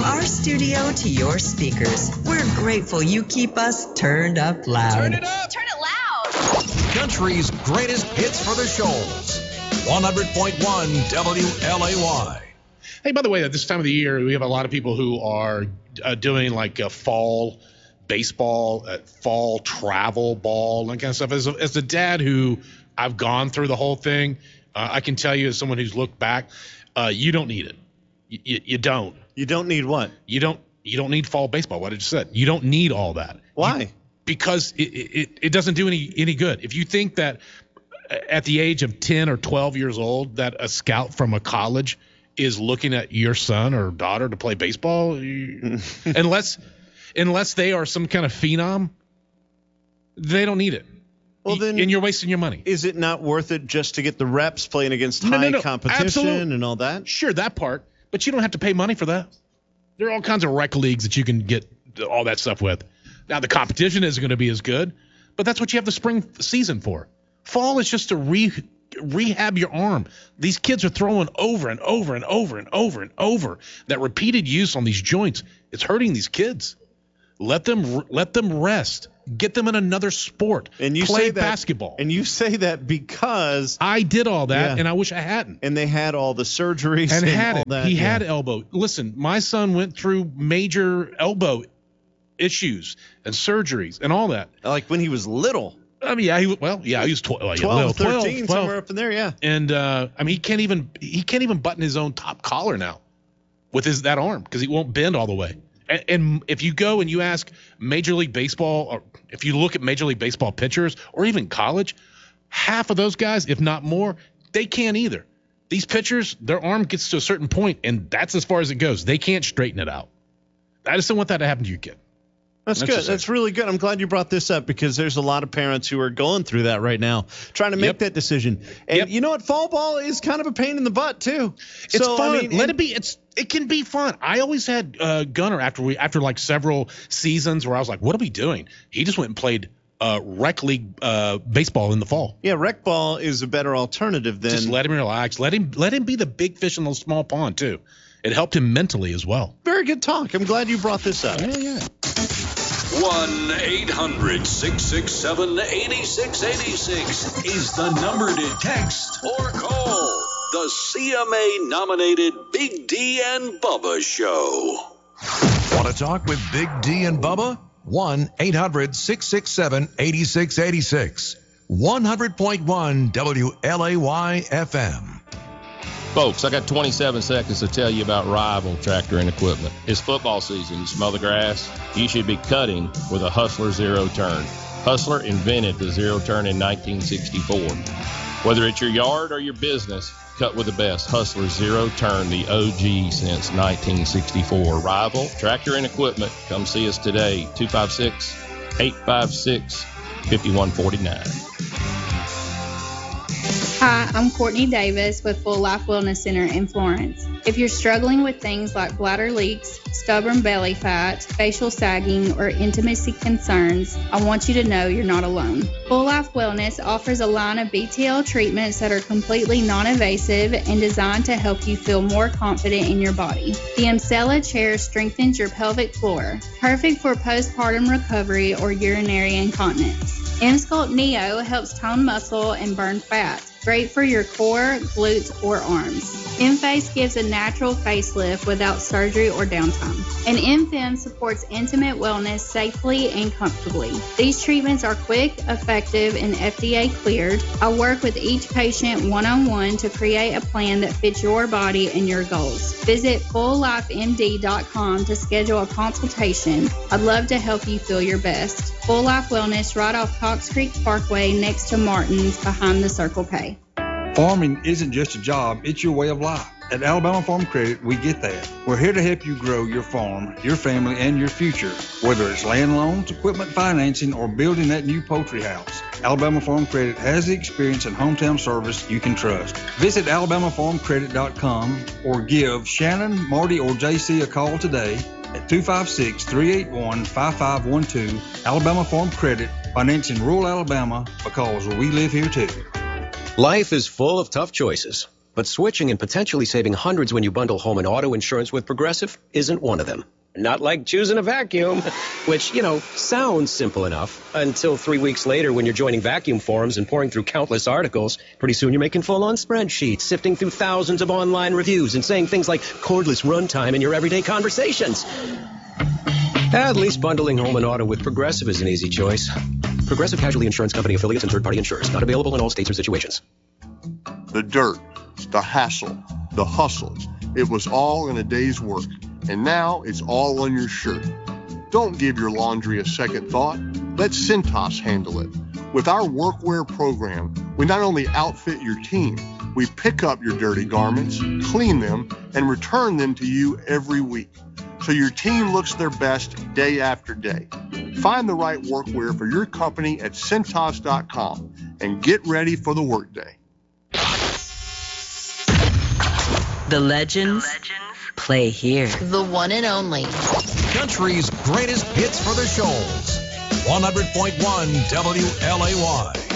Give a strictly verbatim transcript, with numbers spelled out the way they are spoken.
our studio to your speakers. We're grateful you keep us turned up loud. Turn it up! Turn it loud! Country's greatest hits for the shoals. one hundred point one W L A Y. Hey, by the way, at this time of the year, we have a lot of people who are uh, doing like a fall baseball, uh, fall travel ball, that kind of stuff. As a, as a dad who I've gone through the whole thing, uh, I can tell you as someone who's looked back, uh, you don't need it. You, you, you don't. You don't need what? You don't. You don't need fall baseball. What I just said. You don't need all that. Why? You, because it, it it doesn't do any any good. If you think that at the age of ten or twelve years old that a scout from a college is looking at your son or daughter to play baseball, unless unless they are some kind of phenom, they don't need it. Well, then, and you're wasting your money. Is it not worth it just to get the reps playing against no, high no, no. competition Absolutely. and all that? Sure, that part, but you don't have to pay money for that. There are all kinds of rec leagues that you can get all that stuff with. Now, the competition isn't going to be as good, but that's what you have the spring season for. Fall is just to re- rehab your arm. These kids are throwing over and over and over and over and over. That repeated use on these joints, it's hurting these kids. Let them let them rest. Get them in another sport. And you play say that, basketball. And you say that because I did all that, yeah. and I wish I hadn't. And they had all the surgeries and, and had all it. that. He yeah. had elbow. Listen, my son went through major elbow issues and surgeries and all that. Like when he was little. I mean, yeah, he was, well, yeah, he was twelve, twelve, yeah, little, thirteen, twelve, twelve. somewhere up in there, yeah. And uh, I mean, he can't even he can't even button his own top collar now with his that arm because he won't bend all the way. And, and if you go and you ask Major League Baseball, or if you look at Major League Baseball pitchers or even college, half of those guys, if not more, they can't either. These pitchers, their arm gets to a certain point, and that's as far as it goes. They can't straighten it out. I just don't want that to happen to your kid. That's, That's good. That's really good. I'm glad you brought this up because there's a lot of parents who are going through that right now, trying to make Yep. that decision. And Yep. you know what? Fall ball is kind of a pain in the butt too. It's so, fun. I mean, Let and- it be. It's it can be fun. I always had uh, Gunner after we after like several seasons where I was like, what are we doing? He just went and played uh, rec league uh, baseball in the fall. Yeah, rec ball is a better alternative than. Just let him relax. Let him let him be the big fish in the small pond too. It helped him mentally as well. Very good talk. I'm glad you brought this up. Yeah, yeah. one eight hundred six six seven eight six eight six is the number to text or call. The C M A-nominated Big D and Bubba Show. Want to talk with Big D and Bubba? one eight hundred six six seven eight six eight six. one hundred point one W L A Y F M. Folks, I got twenty-seven seconds to tell you about Rival Tractor and Equipment. It's football season. You smell the grass? You should be cutting with a Hustler Zero Turn. Hustler invented the Zero Turn in nineteen sixty-four. Whether it's your yard or your business, cut with the best. Hustler Zero Turn, the O G since nineteen sixty-four. Rival Tractor and Equipment. Come see us today, two five six, eight five six, five one four nine. Hi, I'm Courtney Davis with Full Life Wellness Center in Florence. If you're struggling with things like bladder leaks, stubborn belly fat, facial sagging, or intimacy concerns, I want you to know you're not alone. Full Life Wellness offers a line of B T L treatments that are completely non-invasive and designed to help you feel more confident in your body. The Emsella chair strengthens your pelvic floor, perfect for postpartum recovery or urinary incontinence. M-Sculpt Neo helps tone muscle and burn fat. Great for your core, glutes, or arms. M-Face gives a natural facelift without surgery or downtime. And M-Fem supports intimate wellness safely and comfortably. These treatments are quick, effective, and F D A cleared. I work with each patient one-on-one to create a plan that fits your body and your goals. Visit full life M D dot com to schedule a consultation. I'd love to help you feel your best. Full Life Wellness right off Cox Creek Parkway next to Martin's behind the Circle K. Farming isn't just a job, it's your way of life. At Alabama Farm Credit, we get that. We're here to help you grow your farm, your family, and your future. Whether it's land loans, equipment financing, or building that new poultry house, Alabama Farm Credit has the experience and hometown service you can trust. Visit alabama farm credit dot com or give Shannon, Marty, or J C a call today at two five six, three eight one, five five one two. Alabama Farm Credit, financing rural Alabama because we live here too. Life is full of tough choices. But switching and potentially saving hundreds when you bundle home and auto insurance with Progressive isn't one of them. Not like choosing a vacuum, which, you know, sounds simple enough until three weeks later when you're joining vacuum forums and pouring through countless articles. Pretty soon you're making full-on spreadsheets, sifting through thousands of online reviews and saying things like cordless runtime in your everyday conversations. At least bundling home and auto with Progressive is an easy choice. Progressive Casualty Insurance Company affiliates and third-party insurers. Not available in all states or situations. The dirt, the hassle, the hustle. It was all in a day's work. And now it's all on your shirt. Don't give your laundry a second thought. Let Cintas handle it. With our workwear program, we not only outfit your team, we pick up your dirty garments, clean them, and return them to you every week. So your team looks their best day after day. Find the right workwear for your company at Cintas dot com and get ready for the workday. The legends play here. The one and only. Country's greatest hits for the shoals. one hundred point one W L A Y.